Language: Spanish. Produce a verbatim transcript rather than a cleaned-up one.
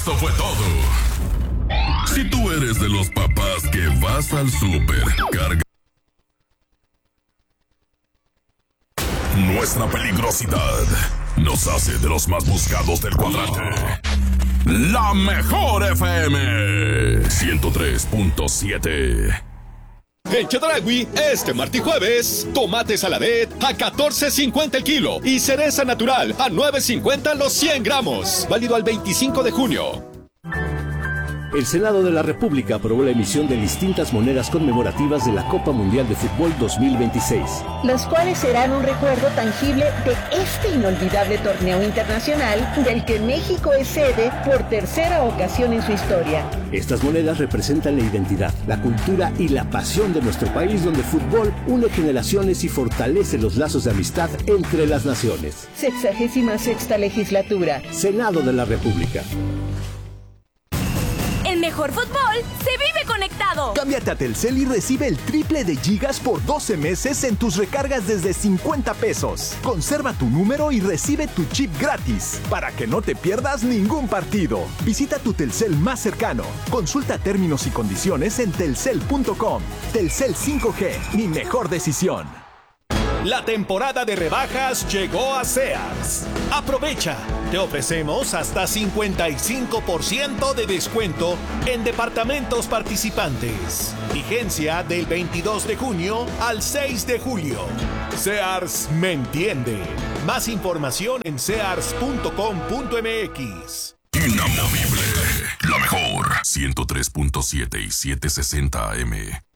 esto fue todo. Si tú eres de los papás que vas al súper, carga nuestra peligrosidad nos hace de los más buscados del cuadrante. La mejor F M ciento tres punto siete. En Chedraui, este martes y jueves, tomate saladet a catorce cincuenta el kilo y cereza natural a nueve cincuenta los cien gramos. Válido al veinticinco de junio. El Senado de la República aprobó la emisión de distintas monedas conmemorativas de la Copa Mundial de Fútbol dos mil veintiséis. Las cuales serán un recuerdo tangible de este inolvidable torneo internacional del que México es sede por tercera ocasión en su historia. Estas monedas representan la identidad, la cultura y la pasión de nuestro país, donde el fútbol une generaciones y fortalece los lazos de amistad entre las naciones. Sexagésima sexta legislatura. Senado de la República. El mejor fútbol se vive conectado. Cámbiate a Telcel y recibe el triple de gigas por doce meses en tus recargas desde cincuenta pesos. Conserva tu número y recibe tu chip gratis para que no te pierdas ningún partido. Visita tu Telcel más cercano. Consulta términos y condiciones en telcel punto com. Telcel cinco G, mi mejor decisión. La temporada de rebajas llegó a Sears. Aprovecha. Te ofrecemos hasta cincuenta y cinco por ciento de descuento en departamentos participantes. Vigencia del veintidós de junio al seis de julio. Sears me entiende. Más información en sears punto com punto m x. Inamovible. La mejor. ciento tres punto siete y setecientos sesenta A M.